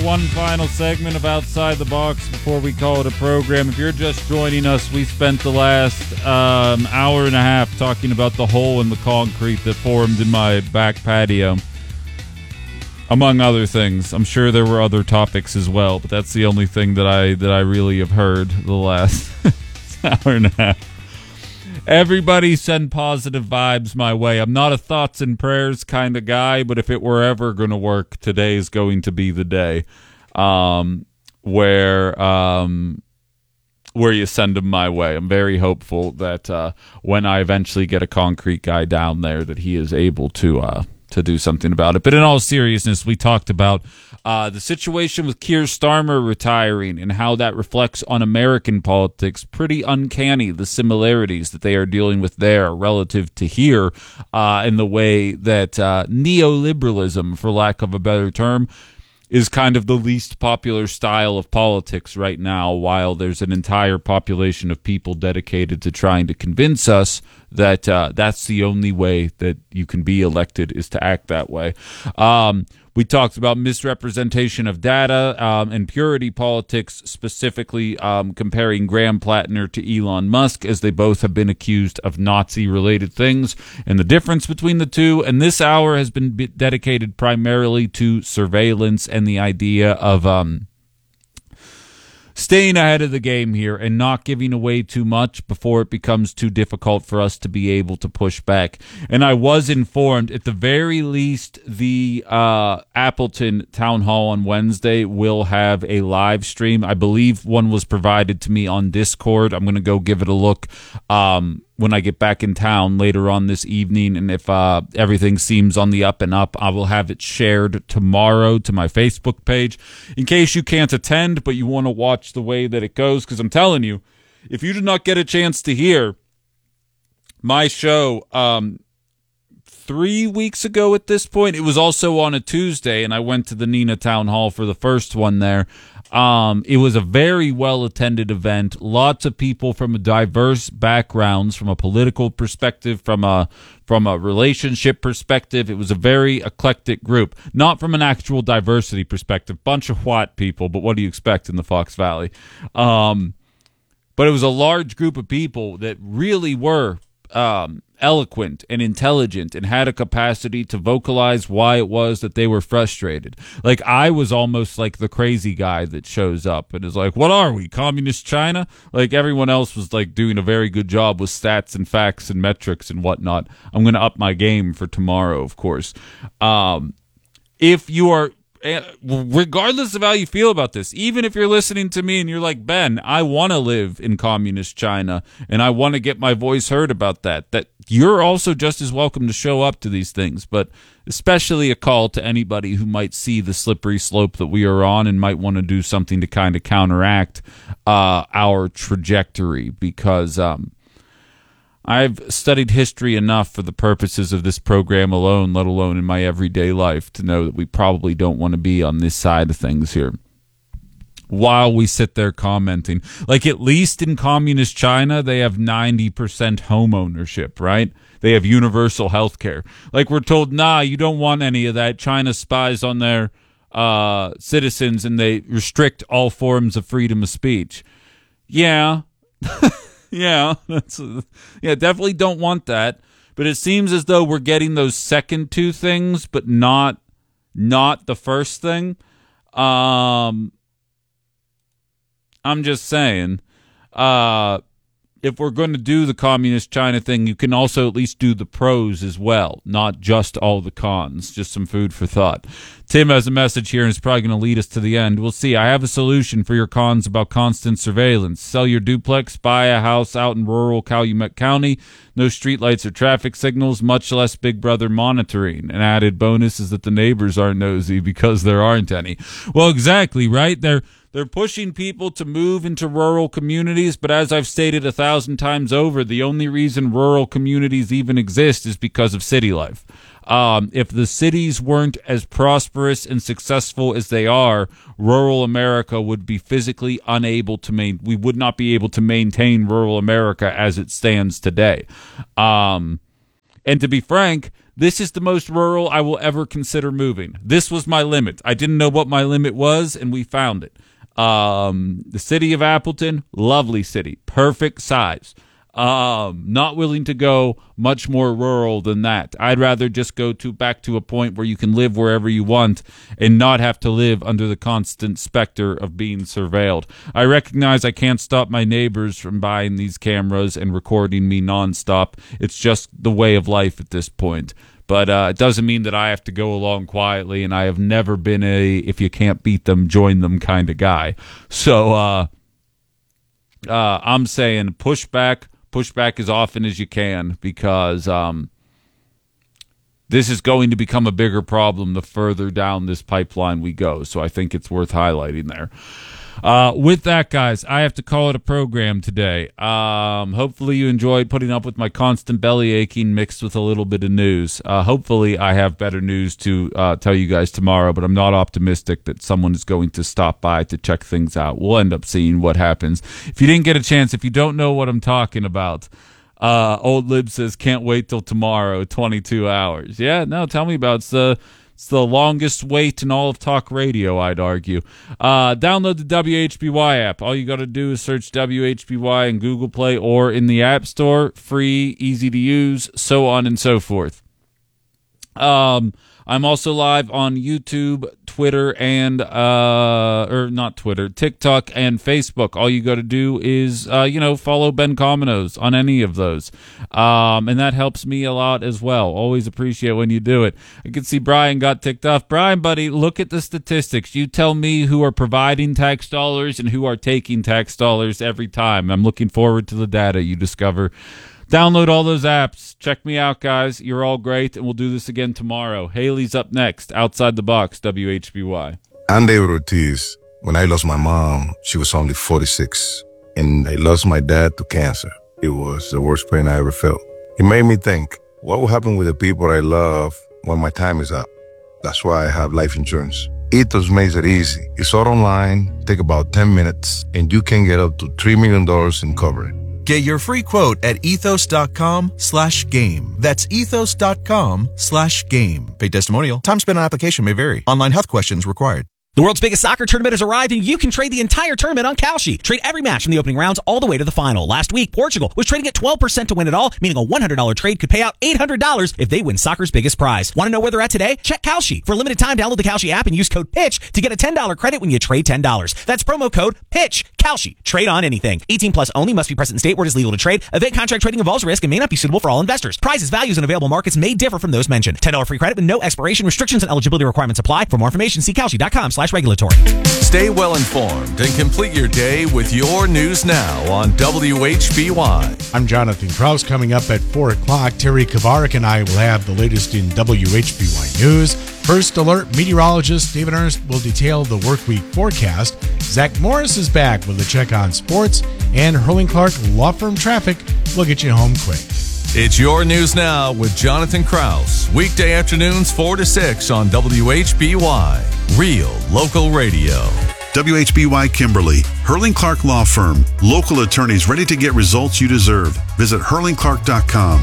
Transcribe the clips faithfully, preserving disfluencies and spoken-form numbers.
one final segment of Outside the Box before we call it a program. If you're just joining us, we spent the last um, hour and a half talking about the hole in the concrete that formed in my back patio, among other things. I'm sure there were other topics as well, but that's the only thing that I that I really have heard the last hour and a half. Everybody send positive vibes my way. I'm not a thoughts and prayers kind of guy, but if it were ever going to work, today is going to be the day um, where um, where you send them my way. I'm very hopeful that uh, when I eventually get a concrete guy down there, that he is able to uh, to do something about it. But in all seriousness, we talked about Uh, the situation with Keir Starmer retiring and how that reflects on American politics. Pretty uncanny, the similarities that they are dealing with there relative to here uh, in the way that uh, neoliberalism, for lack of a better term, is kind of the least popular style of politics right now, while there's an entire population of people dedicated to trying to convince us that uh, that's the only way that you can be elected, is to act that way. Um, we talked about misrepresentation of data um, and purity politics, specifically um, comparing Graham Plattner to Elon Musk, as they both have been accused of Nazi-related things, and the difference between the two. And this hour has been dedicated primarily to surveillance and the idea of um, staying ahead of the game here and not giving away too much before it becomes too difficult for us to be able to push back. And I was informed, at the very least, the uh, Appleton Town Hall on Wednesday will have a live stream. I believe one was provided to me on Discord. I'm going to go give it a look um, when I get back in town later on this evening. And if uh, everything seems on the up and up, I will have it shared tomorrow to my Facebook page in case you can't attend, but you want to watch the way that it goes. Because I'm telling you, if you did not get a chance to hear my show um, three weeks ago at this point, it was also on a Tuesday, and I went to the Neenah Town Hall for the first one there. Um, it was a very well-attended event. Lots of people from diverse backgrounds, from a political perspective, from a from a relationship perspective. It was a very eclectic group. Not from an actual diversity perspective. Bunch of white people, but what do you expect in the Fox Valley? Um, but it was a large group of people that really were um, eloquent and intelligent and had a capacity to vocalize why it was that they were frustrated. Like, I was almost like the crazy guy that shows up and is like, what are we, communist China? Like, everyone else was like doing a very good job with stats and facts and metrics and whatnot. I'm going to up my game for tomorrow, of course. Um, if you are, regardless of how you feel about this, even if you're listening to me and you're like, Ben, I want to live in communist China and I want to get my voice heard about that, that you're also just as welcome to show up to these things. But especially a call to anybody who might see the slippery slope that we are on and might want to do something to kind of counteract uh, our trajectory, because um, I've studied history enough for the purposes of this program alone, let alone in my everyday life, to know that we probably don't want to be on this side of things here while we sit there commenting. Like, at least in communist China, they have ninety percent home ownership, right? They have universal health care. Like, we're told, nah, you don't want any of that. China spies on their uh, citizens and they restrict all forms of freedom of speech. Yeah. Yeah, that's yeah, definitely don't want that. But it seems as though we're getting those second two things, but not not the first thing. Um, I'm just saying, uh, if we're going to do the communist China thing, you can also at least do the pros as well, not just all the cons. Just some food for thought. Tim has a message here, and it's probably going to lead us to the end. We'll see. I have a solution for your cons about constant surveillance. Sell your duplex, buy a house out in rural Calumet County. No streetlights or traffic signals, much less Big Brother monitoring. An added bonus is that the neighbors aren't nosy because there aren't any. Well, exactly, right? They're They're pushing people to move into rural communities, but as I've stated a thousand times over, the only reason rural communities even exist is because of city life. Um, if the cities weren't as prosperous and successful as they are, rural America would be physically unable to main. We would not be able to maintain rural America as it stands today. Um, And to be frank, this is the most rural I will ever consider moving. This was my limit. I didn't know what my limit was, and we found it. Um, the city of Appleton, lovely city, perfect size. Um, not willing to go much more rural than that. I'd rather just go to back to a point where you can live wherever you want and not have to live under the constant specter of being surveilled. I recognize I can't stop my neighbors from buying these cameras and recording me nonstop. It's just the way of life at this point. But uh, it doesn't mean that I have to go along quietly, and I have never been a if you can't beat them, join them kind of guy. So uh, uh, I'm saying push back, push back as often as you can, because um, this is going to become a bigger problem the further down this pipeline we go. So I think it's worth highlighting there. Uh, with that, guys, I have to call it a program today. Um, hopefully you enjoyed putting up with my constant belly aching mixed with a little bit of news. Uh, hopefully I have better news to uh, tell you guys tomorrow, but I'm not optimistic that someone is going to stop by to check things out. We'll end up seeing what happens. If you didn't get a chance, if you don't know what I'm talking about, uh, Old Lib says, can't wait till tomorrow, twenty-two hours. Yeah, no, tell me about it. It's the... It's the longest wait in all of talk radio, I'd argue. Uh, download the W H B Y app. All you got to do is search W H B Y in Google Play or in the App Store. Free, easy to use, so on and so forth. Um, I'm also live on YouTube, Twitter, and, uh, or not Twitter, TikTok and Facebook. All you got to do is, uh, you know, follow Ben Cominos on any of those. Um, and that helps me a lot as well. Always appreciate when you do it. I can see Brian got ticked off. Brian, buddy, look at the statistics. You tell me who are providing tax dollars and who are taking tax dollars every time. I'm looking forward to the data you discover. Download all those apps. Check me out, guys. You're all great, and we'll do this again tomorrow. Haley's up next. Outside the Box, W H B Y. I'm David Ortiz. When I lost my mom, she was only forty-six, and I lost my dad to cancer. It was the worst pain I ever felt. It made me think, what will happen with the people I love when my time is up? That's why I have life insurance. Ethos makes it easy. It's all online, take about ten minutes, and you can get up to three million dollars in coverage. Get your free quote at ethos.com slash game. That's ethos.com slash game. Paid testimonial. Time spent on application may vary. Online health questions required. The world's biggest soccer tournament has arrived, and you can trade the entire tournament on Kalshi. Trade every match from the opening rounds all the way to the final. Last week, Portugal was trading at twelve percent to win it all, meaning a one hundred dollars trade could pay out eight hundred dollars if they win soccer's biggest prize. Want to know where they're at today? Check Kalshi. For a limited time, download the Kalshi app and use code PITCH to get a ten dollars credit when you trade ten dollars. That's promo code PITCH. Kalshi. Trade on anything. eighteen plus only. Must be present in state where it is legal to trade. Event contract trading involves risk and may not be suitable for all investors. Prizes, values, and available markets may differ from those mentioned. ten dollars free credit with no expiration. Restrictions and eligibility requirements apply. For more information, see Kalshi.com slash regulatory. Stay well informed and complete your day with your news now on W H B Y. I'm Jonathan Kraus. Coming up at four o'clock, Terry Kavarik and I will have the latest in W H B Y News. First Alert meteorologist David Ernst will detail the workweek forecast. Zach Morris is back with a check on sports. And Hurling Clark Law Firm Traffic will get you home quick. It's your news now with Jonathan Kraus. Weekday afternoons four to six on W H B Y. Real local radio. W H B Y Kimberly, Hurling Clark Law Firm. Local attorneys ready to get results you deserve. Visit hurling clark dot com.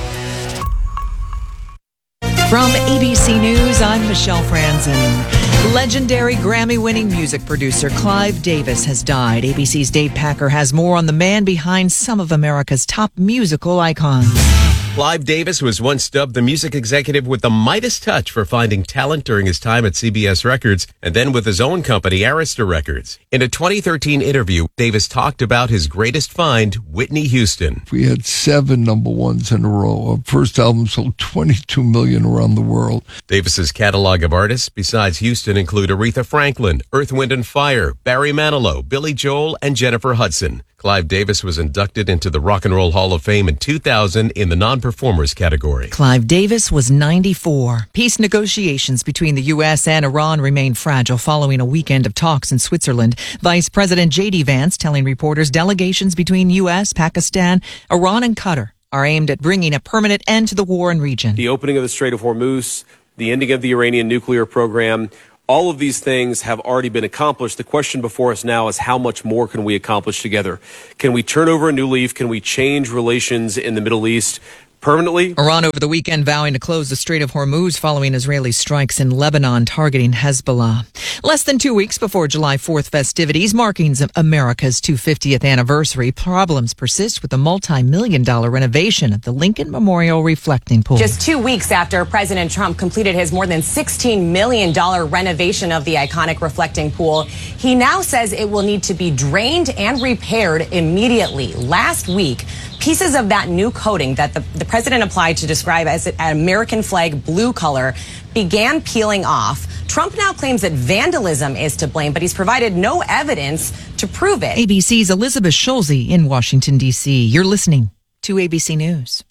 From A B C News, I'm Michelle Franzen. Legendary Grammy-winning music producer Clive Davis has died. A B C's Dave Packer has more on the man behind some of America's top musical icons. Clive Davis was once dubbed the music executive with the Midas touch for finding talent during his time at C B S Records and then with his own company, Arista Records. In a twenty thirteen interview, Davis talked about his greatest find, Whitney Houston. We had seven number ones in a row. Our first album sold twenty-two million around the world. Davis's catalog of artists besides Houston include Aretha Franklin, Earth, Wind and Fire, Barry Manilow, Billy Joel, and Jennifer Hudson. Clive Davis was inducted into the Rock and Roll Hall of Fame in two thousand in the non-performers category. Clive Davis was ninety-four. Peace negotiations between the U S and Iran remain fragile following a weekend of talks in Switzerland. Vice President J D Vance telling reporters delegations between U S, Pakistan, Iran, and Qatar are aimed at bringing a permanent end to the war in region. The opening of the Strait of Hormuz, the ending of the Iranian nuclear program, all of these things have already been accomplished. The question before us now is how much more can we accomplish together? Can we turn over a new leaf? Can we change relations in the Middle East? permanently. Iran over the weekend vowing to close the Strait of Hormuz following Israeli strikes in Lebanon targeting Hezbollah. Less than two weeks before July fourth festivities marking America's two hundred fiftieth anniversary, problems persist with the multi-million dollar renovation of the Lincoln Memorial Reflecting Pool. Just two weeks after President Trump completed his more than sixteen million dollars renovation of the iconic reflecting pool, he now says it will need to be drained and repaired immediately. Last week, pieces of that new coating that the, the president applied to describe as an American flag blue color began peeling off. Trump now claims that vandalism is to blame, but he's provided no evidence to prove it. A B C's Elizabeth Schulze in Washington, D C You're listening to A B C News.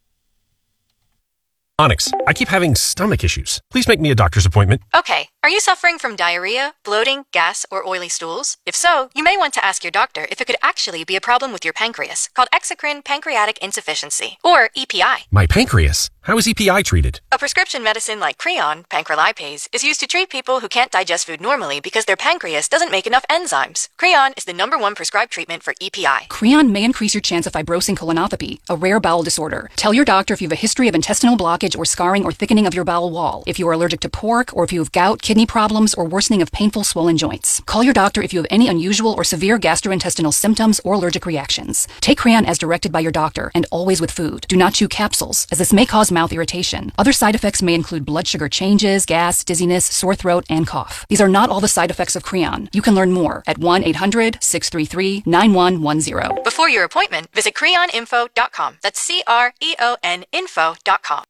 Onyx, I keep having stomach issues. Please make me a doctor's appointment. Okay. Are you suffering from diarrhea, bloating, gas, or oily stools? If so, you may want to ask your doctor if it could actually be a problem with your pancreas, called exocrine pancreatic insufficiency, or E P I. My pancreas? How is E P I treated? A prescription medicine like Creon, pancrelipase, is used to treat people who can't digest food normally because their pancreas doesn't make enough enzymes. Creon is the number one prescribed treatment for E P I. Creon may increase your chance of fibrosing colonopathy, a rare bowel disorder. Tell your doctor if you have a history of intestinal blockage or scarring or thickening of your bowel wall, if you are allergic to pork, or if you have gout, kidney problems, or worsening of painful swollen joints. Call your doctor if you have any unusual or severe gastrointestinal symptoms or allergic reactions. Take Creon as directed by your doctor, and always with food. Do not chew capsules, as this may cause mouth irritation. Other side effects may include blood sugar changes, gas, dizziness, sore throat, and cough. These are not all the side effects of Creon. You can learn more at one eight hundred six three three nine one one zero. Before your appointment, visit creon info dot com. That's C R E O N info dot com.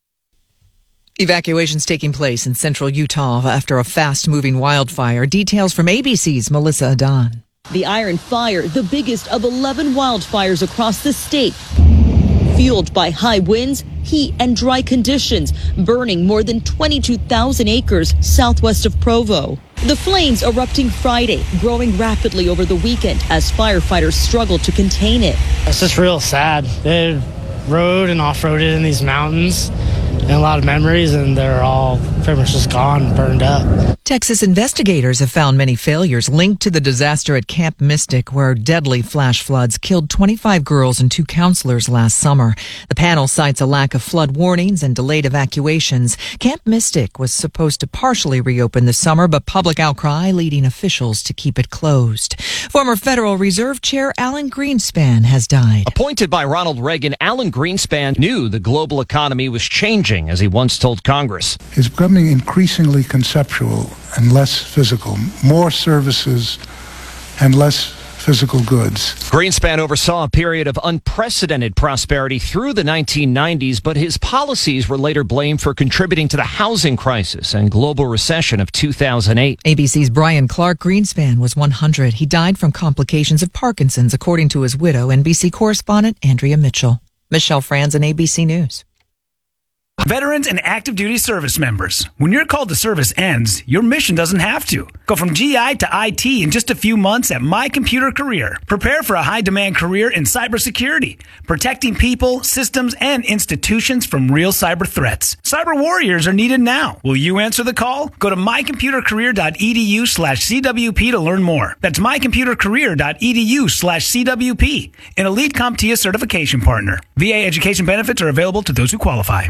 Evacuations taking place in central Utah after a fast-moving wildfire. Details from A B C's Melissa Adan. The Iron Fire, the biggest of eleven wildfires across the state, fueled by high winds, heat, and dry conditions, burning more than twenty-two thousand acres southwest of Provo. The flames erupting Friday, growing rapidly over the weekend as firefighters struggled to contain it. It's just real sad. They rode and off-roaded in these mountains, and a lot of memories, and they're all pretty much just gone, burned up. Texas investigators have found many failures linked to the disaster at Camp Mystic, where deadly flash floods killed twenty-five girls and two counselors last summer. The panel cites a lack of flood warnings and delayed evacuations. Camp Mystic was supposed to partially reopen this summer, but public outcry leading officials to keep it closed. Former Federal Reserve Chair Alan Greenspan has died. Appointed by Ronald Reagan, Alan Greenspan knew the global economy was changing, as he once told Congress. It's becoming increasingly conceptual and less physical, more services and less physical goods. Greenspan oversaw a period of unprecedented prosperity through the nineteen nineties, but his policies were later blamed for contributing to the housing crisis and global recession of two thousand eight. A B C's Brian Clark. Greenspan was one hundred. He died from complications of Parkinson's, according to his widow, N B C correspondent Andrea Mitchell. Michelle Franzen, A B C News. Veterans and active duty service members, when your call to service ends, your mission doesn't have to. Go from G I to I T in just a few months at My Computer Career. Prepare for a high-demand career in cybersecurity, protecting people, systems, and institutions from real cyber threats. Cyber warriors are needed now. Will you answer the call? Go to mycomputercareer.edu slash CWP to learn more. That's mycomputercareer.edu slash CWP, an Elite CompTIA certification partner. V A education benefits are available to those who qualify.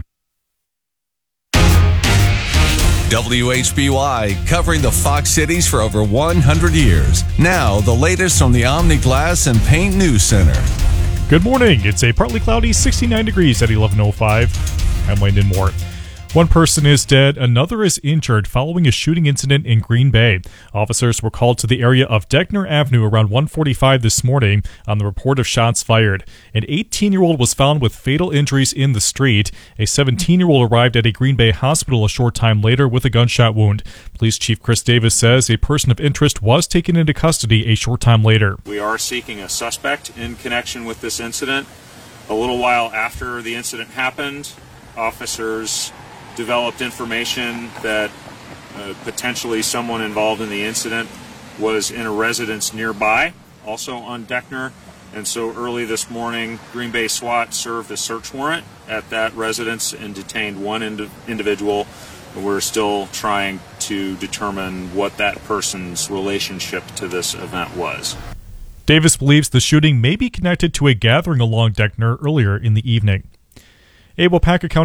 W H B Y, covering the Fox cities for over one hundred years. Now, the latest from the Omni Glass and Paint News Center. Good morning. It's a partly cloudy sixty-nine degrees at eleven oh five. I'm Landon Moore. One person is dead, another is injured following a shooting incident in Green Bay. Officers were called to the area of Deckner Avenue around one forty-five this morning on the report of shots fired. An eighteen-year-old was found with fatal injuries in the street. A seventeen-year-old arrived at a Green Bay hospital a short time later with a gunshot wound. Police Chief Chris Davis says a person of interest was taken into custody a short time later. We are seeking a suspect in connection with this incident. A little while after the incident happened, officers developed information that uh, potentially someone involved in the incident was in a residence nearby, also on Deckner. And so early this morning, Green Bay SWAT served a search warrant at that residence and detained one ind- individual. We're still trying to determine what that person's relationship to this event was. Davis believes the shooting may be connected to a gathering along Deckner earlier in the evening. A Wapaka County